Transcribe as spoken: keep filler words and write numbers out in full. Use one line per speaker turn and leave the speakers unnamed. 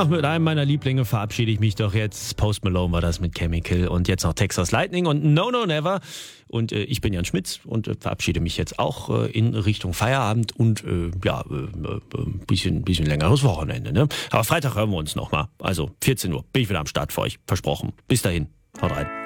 Ach, mit einem meiner Lieblinge verabschiede ich mich doch jetzt. Post Malone war das mit Chemical und jetzt noch Texas Lightning und No No Never. Und äh, ich bin Jan Schmitz und äh, verabschiede mich jetzt auch äh, in Richtung Feierabend und äh, ja, äh, äh, bisschen, bisschen längeres Wochenende. Ne? Aber Freitag hören wir uns nochmal. Also vierzehn Uhr bin ich wieder am Start für euch. Versprochen. Bis dahin. Haut rein.